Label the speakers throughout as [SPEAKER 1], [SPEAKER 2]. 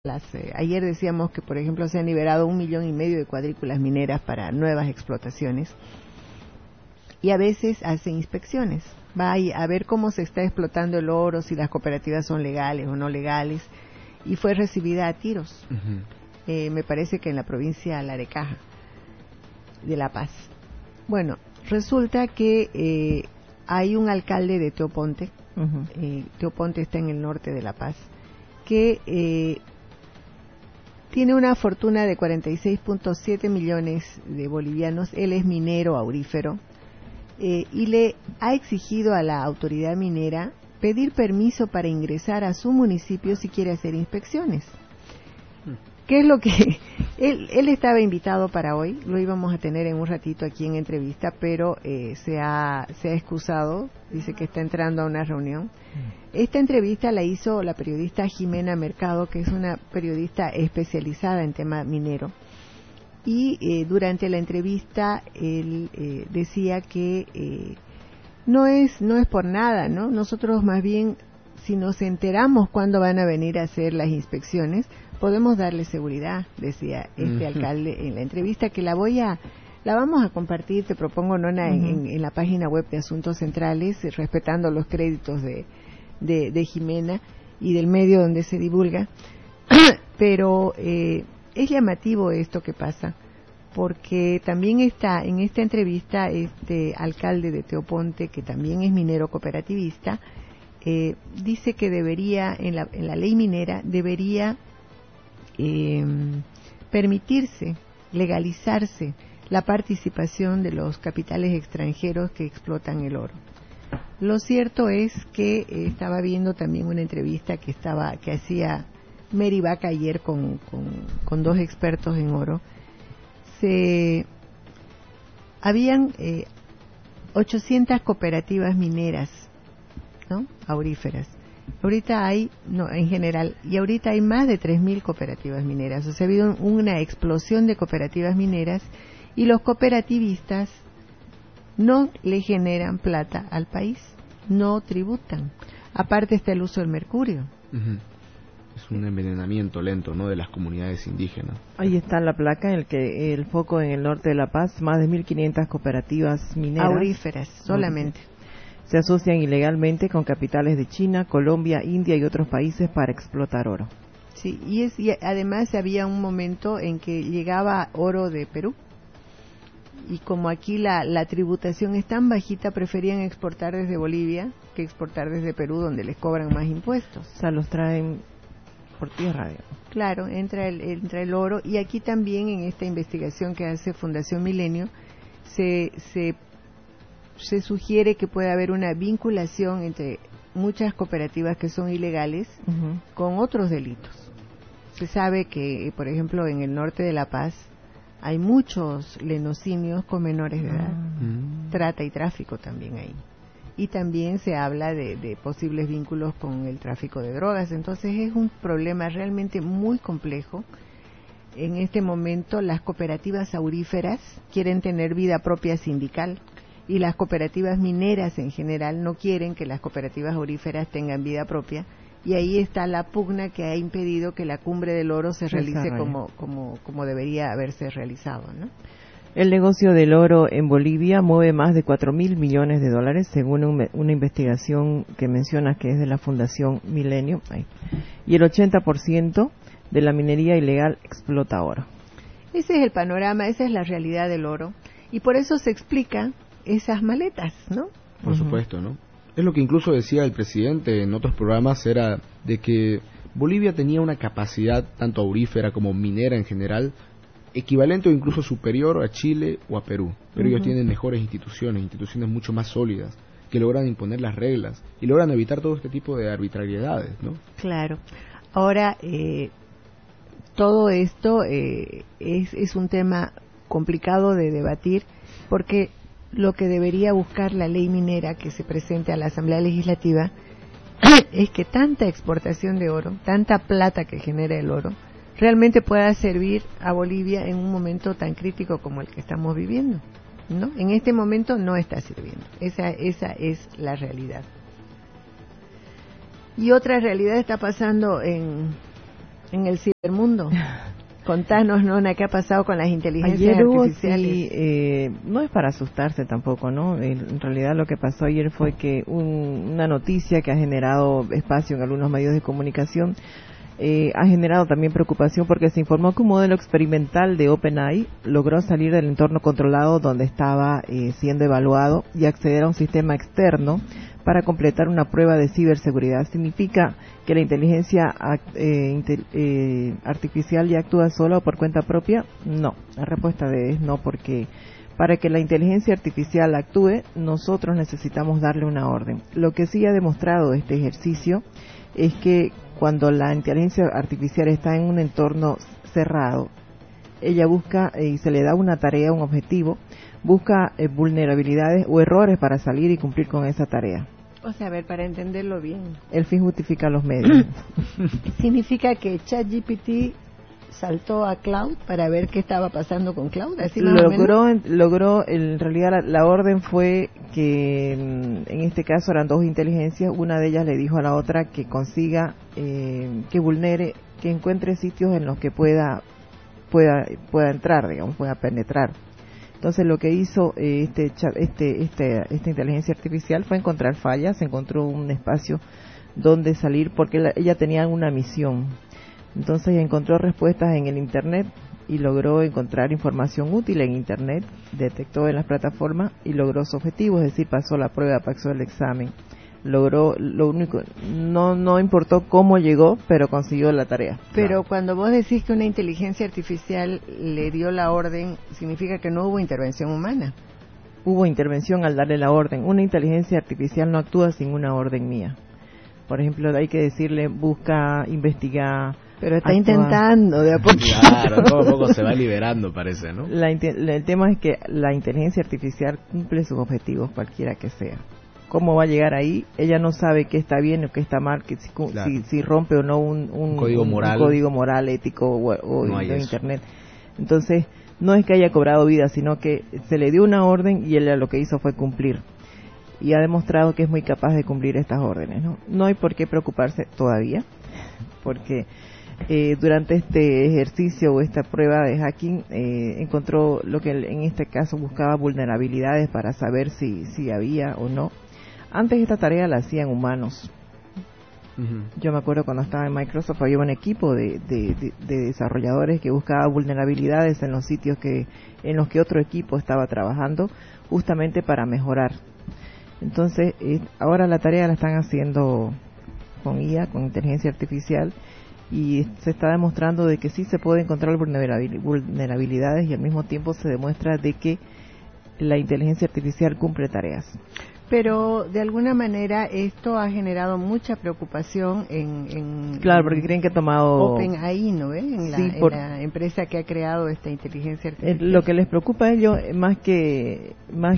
[SPEAKER 1] Ayer decíamos que, por ejemplo, se han liberado 1,5 millones de cuadrículas mineras para nuevas explotaciones y a veces hace inspecciones. Va a ver cómo se está explotando el oro, si las cooperativas son legales o no legales, y fue recibida a tiros. Me parece que en la provincia de Larecaja, de La Paz. Bueno, resulta que hay un alcalde de Teoponte, Teoponte está en el norte de La Paz, que tiene una fortuna de 46.7 millones de bolivianos. Él es minero aurífero y le ha exigido a la autoridad minera pedir permiso para ingresar a su municipio si quiere hacer inspecciones. ¿Qué es lo que él estaba invitado para hoy? Lo íbamos a tener en un ratito aquí en entrevista, pero se ha excusado, dice que está entrando a una reunión. Esta entrevista la hizo la periodista Jimena Mercado, que es una periodista especializada en tema minero. Y durante la entrevista él decía que no es por nada, ¿no? Nosotros más bien, si nos enteramos cuándo van a venir a hacer las inspecciones, podemos darle seguridad, decía este alcalde en la entrevista, que la vamos a compartir, te propongo, Nona, en la página web de Asuntos Centrales, respetando los créditos de Jimena y del medio donde se divulga. Pero es llamativo esto que pasa, porque también está en esta entrevista este alcalde de Teoponte, que también es minero cooperativista, dice que debería, en la ley minera, debería permitirse, legalizarse la participación de los capitales extranjeros que explotan el oro. Lo cierto es que estaba viendo también una entrevista que hacía Mary Vaca ayer con 2 expertos en oro. Habían 800 cooperativas mineras, ¿no?, auríferas. Ahorita hay, no, en general, y ahorita hay más de 3.000 cooperativas mineras. O sea, ha habido una explosión de cooperativas mineras y los cooperativistas no le generan plata al país, no tributan. Aparte está el uso del mercurio.
[SPEAKER 2] Es un envenenamiento lento, ¿no?, de las comunidades indígenas.
[SPEAKER 3] Ahí está la placa en el que el foco en el norte de La Paz, más de 1.500 cooperativas mineras
[SPEAKER 1] auríferas solamente
[SPEAKER 3] se asocian ilegalmente con capitales de China, Colombia, India y otros países para explotar oro.
[SPEAKER 1] Sí, y además había un momento en que llegaba oro de Perú, y como aquí la tributación es tan bajita, preferían exportar desde Bolivia que exportar desde Perú, donde les cobran más impuestos.
[SPEAKER 3] O sea, los traen por tierra, digamos.
[SPEAKER 1] Claro, entra el oro, y aquí también en esta investigación que hace Fundación Milenio se sugiere que puede haber una vinculación entre muchas cooperativas que son ilegales con otros delitos. Se sabe que, por ejemplo, en el norte de La Paz hay muchos lenocinios con menores de edad, trata y tráfico también ahí. Y también se habla de posibles vínculos con el tráfico de drogas. Entonces es un problema realmente muy complejo. En este momento las cooperativas auríferas quieren tener vida propia sindical, y las cooperativas mineras en general no quieren que las cooperativas auríferas tengan vida propia, y ahí está la pugna que ha impedido que la cumbre del oro se realice como debería haberse realizado, ¿no?
[SPEAKER 3] El negocio del oro en Bolivia mueve más de 4.000 millones de dólares, según una investigación que mencionas que es de la Fundación Milenio, y el 80% de la minería ilegal explota oro.
[SPEAKER 1] Ese es el panorama, esa es la realidad del oro, y por eso se explica esas maletas, ¿no?
[SPEAKER 2] Por supuesto, ¿no? Es lo que incluso decía el presidente en otros programas, era de que Bolivia tenía una capacidad tanto aurífera como minera en general equivalente o incluso superior a Chile o a Perú, pero ellos tienen mejores instituciones mucho más sólidas, que logran imponer las reglas y logran evitar todo este tipo de arbitrariedades, ¿no?
[SPEAKER 1] Claro. Ahora, todo esto es un tema complicado de debatir, porque lo que debería buscar la ley minera que se presente a la Asamblea Legislativa es que tanta exportación de oro, tanta plata que genera el oro, realmente pueda servir a Bolivia en un momento tan crítico como el que estamos viviendo, ¿no? En este momento no está sirviendo. Esa es la realidad. Y otra realidad está pasando en En el cibermundo. Contanos, Nona, ¿qué ha pasado con las inteligencias
[SPEAKER 3] ayer
[SPEAKER 1] artificiales?
[SPEAKER 3] No es para asustarse tampoco, ¿no? En realidad lo que pasó ayer fue que una noticia que ha generado espacio en algunos medios de comunicación ha generado también preocupación porque se informó que un modelo experimental de OpenAI logró salir del entorno controlado donde estaba siendo evaluado y acceder a un sistema externo para completar una prueba de ciberseguridad. ¿Significa que la inteligencia artificial ya actúa sola o por cuenta propia? No, la respuesta es no, porque para que la inteligencia artificial actúe, nosotros necesitamos darle una orden. Lo que sí ha demostrado este ejercicio es que cuando la inteligencia artificial está en un entorno cerrado, ella busca y se le da una tarea, un objetivo, busca vulnerabilidades o errores para salir y cumplir con esa tarea.
[SPEAKER 1] O sea, a ver, para entenderlo bien.
[SPEAKER 3] El fin justifica los medios.
[SPEAKER 1] ¿Significa que ChatGPT saltó a Cloud para ver qué estaba pasando con Cloud? ¿Así más o menos?
[SPEAKER 3] Logró, en realidad la orden fue que en este caso eran dos inteligencias, una de ellas le dijo a la otra que consiga, que vulnere, que encuentre sitios en los que pueda entrar, digamos, pueda penetrar. Entonces lo que hizo esta inteligencia artificial fue encontrar fallas, encontró un espacio donde salir porque ella tenía una misión. Entonces encontró respuestas en el Internet y logró encontrar información útil en Internet, detectó en las plataformas y logró su objetivo, es decir, pasó la prueba, pasó el examen. Logró, lo único, no importó cómo llegó, pero consiguió la tarea.
[SPEAKER 1] Pero cuando vos decís que una inteligencia artificial le dio la orden, significa que no hubo intervención humana.
[SPEAKER 3] Hubo intervención al darle la orden. Una inteligencia artificial no actúa sin una orden mía. Por ejemplo, hay que decirle, busca, investiga.
[SPEAKER 1] Pero está intentando de a poco.
[SPEAKER 2] Claro, poco a poco se va liberando, parece, ¿no?
[SPEAKER 3] El tema es que la inteligencia artificial cumple sus objetivos, cualquiera que sea. ¿Cómo va a llegar ahí? Ella no sabe qué está bien o qué está mal, que si rompe o no un
[SPEAKER 2] código moral,
[SPEAKER 3] un código moral, ético o no de Internet. Entonces, no es que haya cobrado vida, sino que se le dio una orden y ella lo que hizo fue cumplir. Y ha demostrado que es muy capaz de cumplir estas órdenes, ¿no? No hay por qué preocuparse todavía, porque durante este ejercicio o esta prueba de hacking encontró lo que en este caso buscaba vulnerabilidades para saber si había o no. Antes esta tarea la hacían humanos. Yo me acuerdo cuando estaba en Microsoft había un equipo de desarrolladores que buscaba vulnerabilidades en los sitios en los que otro equipo estaba trabajando justamente para mejorar. Entonces ahora la tarea la están haciendo con IA, con inteligencia artificial, y se está demostrando de que sí se puede encontrar vulnerabilidades y al mismo tiempo se demuestra de que la inteligencia artificial cumple tareas.
[SPEAKER 1] Pero de alguna manera esto ha generado mucha preocupación
[SPEAKER 3] claro, porque creen que ha tomado
[SPEAKER 1] OpenAI, ¿no ves? En la empresa que ha creado esta inteligencia artificial.
[SPEAKER 3] Lo que les preocupa a ellos, más que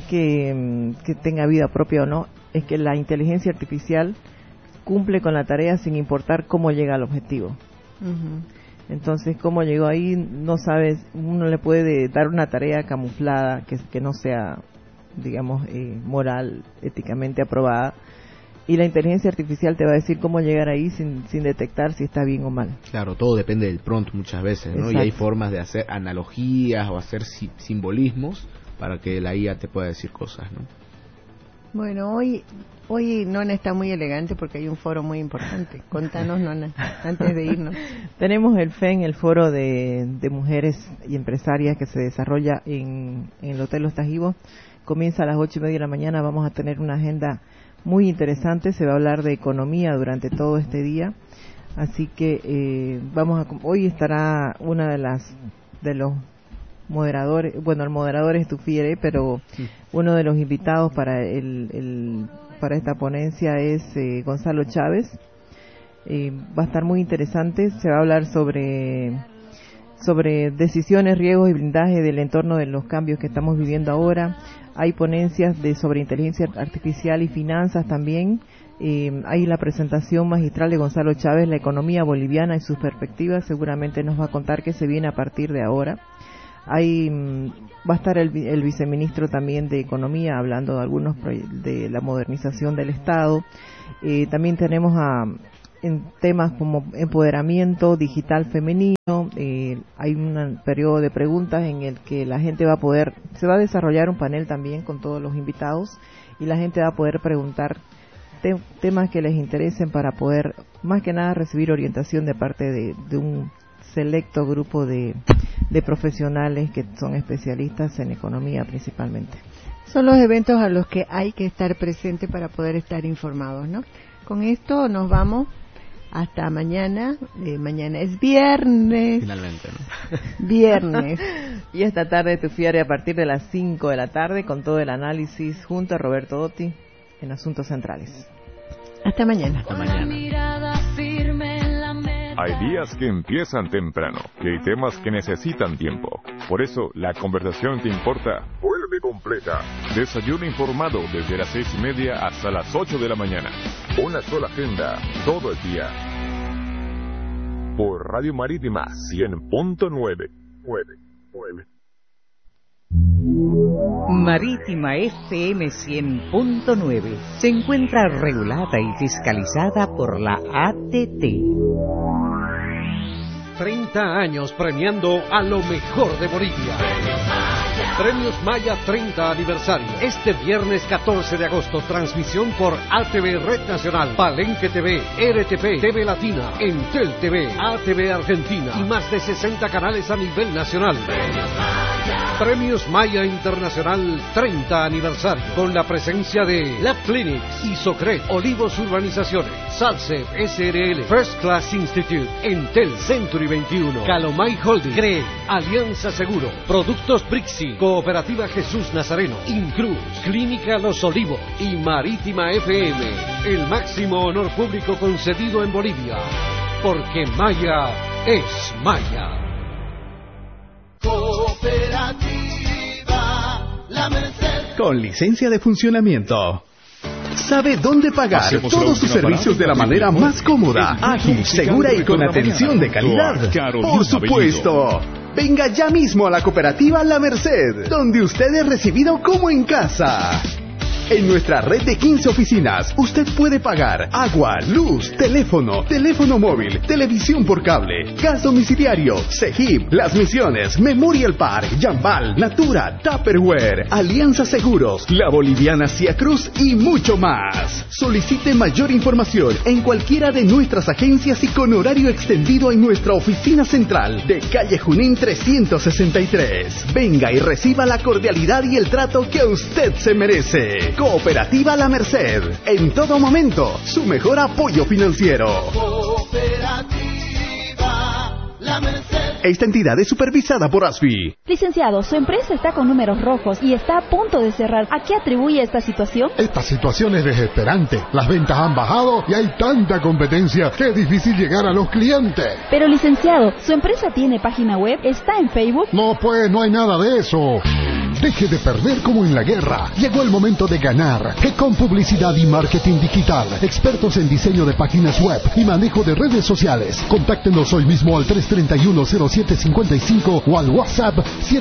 [SPEAKER 3] tenga vida propia o no, es que la inteligencia artificial cumple con la tarea sin importar cómo llega al objetivo. Entonces, cómo llegó ahí, no sabes, uno le puede dar una tarea camuflada que no sea, digamos, moral, éticamente aprobada, y la inteligencia artificial te va a decir cómo llegar ahí sin detectar si está bien o mal.
[SPEAKER 2] Claro, todo depende del prompt muchas veces, ¿no?
[SPEAKER 3] Exacto.
[SPEAKER 2] Y hay formas de hacer analogías o hacer simbolismos para que la IA te pueda decir cosas, ¿no?
[SPEAKER 1] Bueno, hoy Nona está muy elegante porque hay un foro muy importante. Contanos, Nona, antes de irnos.
[SPEAKER 3] Tenemos el FEN, el foro de mujeres y empresarias que se desarrolla en el Hotel Los Tajivos. Comienza a las 8:30 de la mañana. Vamos a tener una agenda muy interesante. Se va a hablar de economía durante todo este día. Así que hoy estará una de los moderadores, bueno, el moderador es Tufiere, pero uno de los invitados para para esta ponencia es Gonzalo Chávez. Va a estar muy interesante. Se va a hablar sobre decisiones, riesgos y blindaje del entorno de los cambios que estamos viviendo ahora. Hay ponencias sobre inteligencia artificial y finanzas también. Hay la presentación magistral de Gonzalo Chávez, la economía boliviana y sus perspectivas. Seguramente nos va a contar qué se viene a partir de ahora. Va a estar el viceministro también de Economía hablando de algunos de la modernización del Estado. También tenemos en temas como empoderamiento digital femenino. Hay un periodo de preguntas en el que la gente se va a desarrollar un panel también con todos los invitados y la gente va a poder preguntar temas que les interesen para poder, más que nada, recibir orientación de parte de un selecto grupo de profesionales que son especialistas en economía principalmente.
[SPEAKER 1] Son los eventos a los que hay que estar presente para poder estar informados, ¿no? Con esto nos vamos hasta mañana. Mañana es viernes.
[SPEAKER 2] Finalmente, ¿no?
[SPEAKER 1] Viernes.
[SPEAKER 3] Y esta tarde Tufiare a partir de las 5 de la tarde con todo el análisis junto a Roberto Dotti en Asuntos Centrales.
[SPEAKER 1] Hasta mañana.
[SPEAKER 2] Hasta mañana.
[SPEAKER 4] Hay días que empiezan temprano y hay temas que necesitan tiempo. Por eso, la conversación que importa vuelve completa. Desayuno informado desde las 6:30 hasta las 8 de la mañana. Una sola agenda, todo el día. Por Radio Marítima 100.9.
[SPEAKER 5] Marítima FM 100.9 se encuentra regulada y fiscalizada por la ATT.
[SPEAKER 6] 30 años premiando a lo mejor de Bolivia. Premios Maya 30 aniversario. Este viernes 14 de agosto, transmisión por ATV Red Nacional, Palenque TV, RTP, TV Latina, Entel TV, ATV Argentina y más de 60 canales a nivel nacional. Premios Maya Internacional 30 aniversario, con la presencia de Lab Clinics, Isocred, Olivos Urbanizaciones, Salsef SRL, First Class Institute, Entel Century 21, Calomay Holding, CRE, Alianza Seguro, Productos Brixi, Cooperativa Jesús Nazareno, Incruz, Clínica Los Olivos y Marítima FM, el máximo honor público concedido en Bolivia, porque Maya es Maya.
[SPEAKER 7] Cooperativa La Merced.
[SPEAKER 8] Con licencia de funcionamiento. Sabe dónde pagar todos sus servicios de la manera más cómoda, ágil, segura y con atención de calidad. Por supuesto. Venga ya mismo a la Cooperativa La Merced, donde usted es recibido como en casa. En nuestra red de 15 oficinas, usted puede pagar agua, luz, teléfono móvil, televisión por cable, gas domiciliario, CEGIP, Las Misiones, Memorial Park, Yambal, Natura, Tupperware, Alianza Seguros, La Boliviana Cia Cruz y mucho más. Solicite mayor información en cualquiera de nuestras agencias y con horario extendido en nuestra oficina central de calle Junín 363. Venga y reciba la cordialidad y el trato que usted se merece. Cooperativa La Merced, en todo momento, su mejor apoyo financiero.
[SPEAKER 7] Cooperativa La Merced.
[SPEAKER 8] Esta entidad es supervisada por ASFI.
[SPEAKER 9] Licenciado, su empresa está con números rojos y está a punto de cerrar. ¿A qué atribuye esta situación?
[SPEAKER 10] Esta situación es desesperante. Las ventas han bajado y hay tanta competencia que es difícil llegar a los clientes.
[SPEAKER 9] Pero, licenciado, ¿su empresa tiene página web? ¿Está en Facebook?
[SPEAKER 10] No, pues, no hay nada de eso. Deje de perder como en la guerra. Llegó el momento de ganar. Con Publicidad y Marketing Digital. Expertos en diseño de páginas web y manejo de redes sociales. Contáctenos hoy mismo al 331-0755 o al WhatsApp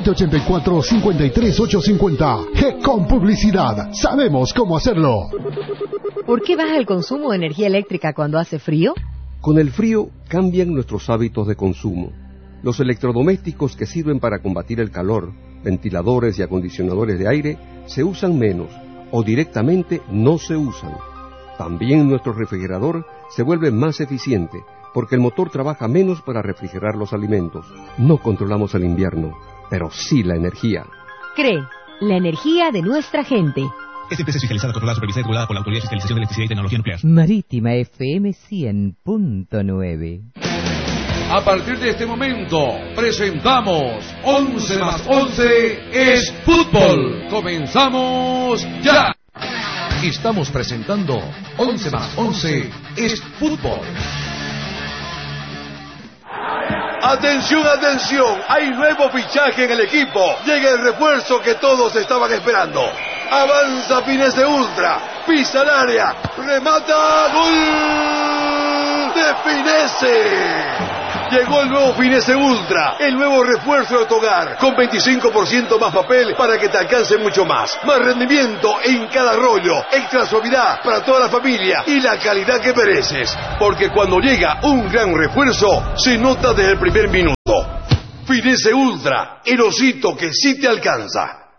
[SPEAKER 10] 784-53850. Con Publicidad. Sabemos cómo hacerlo.
[SPEAKER 11] ¿Por qué baja el consumo de energía eléctrica cuando hace frío?
[SPEAKER 12] Con el frío cambian nuestros hábitos de consumo. Los electrodomésticos que sirven para combatir el calor, ventiladores y acondicionadores de aire, se usan menos o directamente no se usan. También nuestro refrigerador se vuelve más eficiente porque el motor trabaja menos para refrigerar los alimentos. No controlamos el invierno, pero sí la energía.
[SPEAKER 11] CRE, la energía de nuestra gente.
[SPEAKER 13] Esta empresa es fiscalizada, controlada, supervisada y regulada por la Autoridad de Fiscalización de Electricidad y Tecnología Nuclear.
[SPEAKER 5] Marítima FM 100.9.
[SPEAKER 6] A partir de este momento, presentamos 11 más 11 es fútbol. Comenzamos ya. Estamos presentando 11 más 11 es fútbol.
[SPEAKER 14] Atención, atención, hay nuevo fichaje en el equipo. Llega el refuerzo que todos estaban esperando. Avanza Pinese Ultra, pisa el área, remata, ¡gol de Pinese! Llegó el nuevo Finesse Ultra, el nuevo refuerzo de tu hogar, con 25% más papel para que te alcance mucho más. Más rendimiento en cada rollo, extra suavidad para toda la familia y la calidad que mereces. Porque cuando llega un gran refuerzo, se nota desde el primer minuto. Finesse Ultra, el osito que sí te alcanza.